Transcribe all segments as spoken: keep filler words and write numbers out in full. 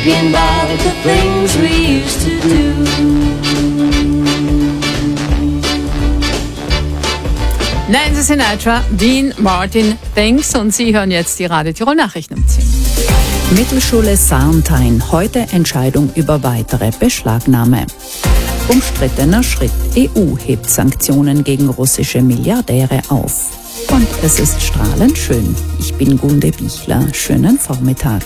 thinking about the things we used to do. Nancy Sinatra, Dean Martin, Thanks, und Sie hören jetzt die Radio Tirol Nachrichten um zehn. Mittelschule Sarnthein, heute Entscheidung über weitere Beschlagnahme. Umstrittener Schritt, E U hebt Sanktionen gegen russische Milliardäre auf. Und es ist strahlend schön. Ich bin Gunde Bichler, schönen Vormittag.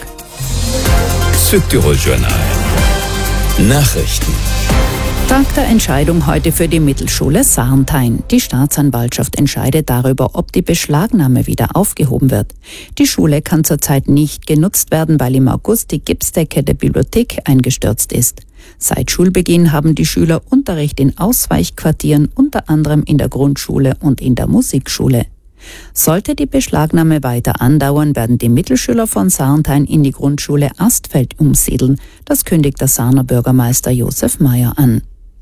Südtirol Journal. Nachrichten. Tag der Entscheidung heute für die Mittelschule Sarnthein. Die Staatsanwaltschaft entscheidet darüber, ob die Beschlagnahme wieder aufgehoben wird. Die Schule kann zurzeit nicht genutzt werden, weil im August die Gipsdecke der Bibliothek eingestürzt ist. Seit Schulbeginn haben die Schüler Unterricht in Ausweichquartieren, unter anderem in der Grundschule und in der Musikschule. Sollte die Beschlagnahme weiter andauern, werden die Mittelschüler von Sarnthein in die Grundschule Astfeld umsiedeln. Das kündigt der Sarner Bürgermeister Josef Mayer an.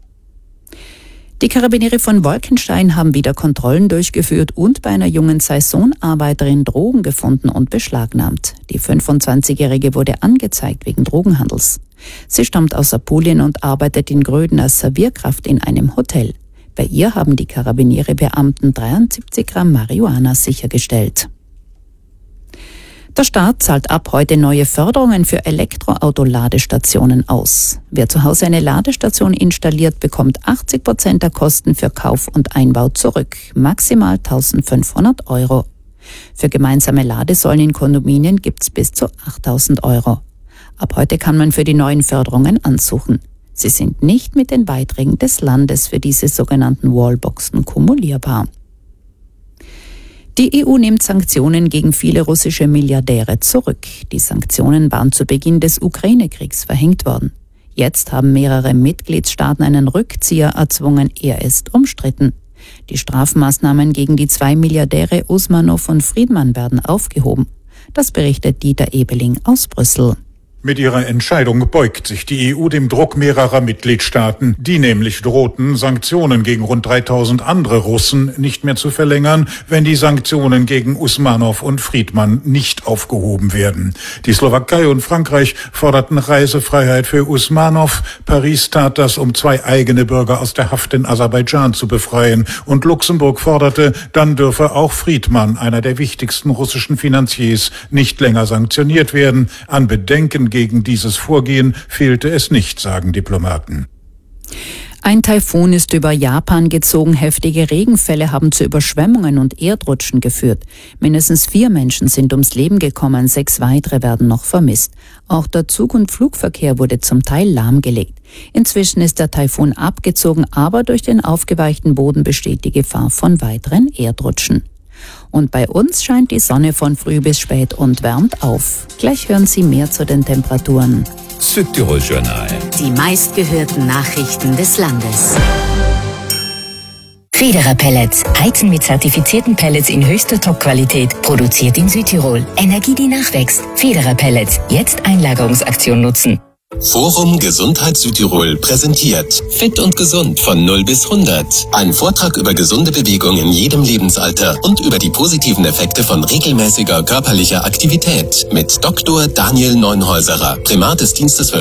Die Karabiniere von Wolkenstein haben wieder Kontrollen durchgeführt und bei einer jungen Saisonarbeiterin Drogen gefunden und beschlagnahmt. Die fünfundzwanzigjährige wurde angezeigt wegen Drogenhandels. Sie stammt aus Apulien und arbeitet in Gröden als Servierkraft in einem Hotel. Bei ihr haben die Karabiniere-Beamten dreiundsiebzig Gramm Marihuana sichergestellt. Der Staat zahlt ab heute neue Förderungen für Elektroauto-Ladestationen aus. Wer zu Hause eine Ladestation installiert, bekommt achtzig Prozent der Kosten für Kauf und Einbau zurück, maximal eintausendfünfhundert Euro. Für gemeinsame Ladesäulen in Kondominien gibt's bis zu achttausend Euro. Ab heute kann man für die neuen Förderungen ansuchen. Sie sind nicht mit den Beiträgen des Landes für diese sogenannten Wallboxen kumulierbar. Die E U nimmt Sanktionen gegen viele russische Milliardäre zurück. Die Sanktionen waren zu Beginn des Ukraine-Kriegs verhängt worden. Jetzt haben mehrere Mitgliedstaaten einen Rückzieher erzwungen, er ist umstritten. Die Strafmaßnahmen gegen die zwei Milliardäre Usmanow und Friedman werden aufgehoben. Das berichtet Dieter Ebeling aus Brüssel. Mit ihrer Entscheidung beugt sich die E U dem Druck mehrerer Mitgliedstaaten, die nämlich drohten, Sanktionen gegen rund dreitausend andere Russen nicht mehr zu verlängern, wenn die Sanktionen gegen Usmanow und Friedman nicht aufgehoben werden. Die Slowakei und Frankreich forderten Reisefreiheit für Usmanow. Paris tat das, um zwei eigene Bürger aus der Haft in Aserbaidschan zu befreien. Und Luxemburg forderte, dann dürfe auch Friedman, einer der wichtigsten russischen Finanziers, nicht länger sanktioniert werden. An Bedenken gegen dieses Vorgehen fehlte es nicht, sagen Diplomaten. Ein Taifun ist über Japan gezogen. Heftige Regenfälle haben zu Überschwemmungen und Erdrutschen geführt. Mindestens vier Menschen sind ums Leben gekommen, sechs weitere werden noch vermisst. Auch der Zug- und Flugverkehr wurde zum Teil lahmgelegt. Inzwischen ist der Taifun abgezogen, aber durch den aufgeweichten Boden besteht die Gefahr von weiteren Erdrutschen. Und bei uns scheint die Sonne von früh bis spät und wärmt auf. Gleich hören Sie mehr zu den Temperaturen. Südtirol Journal. Die meistgehörten Nachrichten des Landes. Federer Pellets. Heizen mit zertifizierten Pellets in höchster Top-Qualität. Produziert in Südtirol. Energie, die nachwächst. Federer Pellets. Jetzt Einlagerungsaktion nutzen. Forum Gesundheit Südtirol präsentiert Fit und Gesund von null bis hundert. Ein Vortrag über gesunde Bewegung in jedem Lebensalter und über die positiven Effekte von regelmäßiger körperlicher Aktivität mit Doktor Daniel Neunhäuserer, Primat des Dienstes für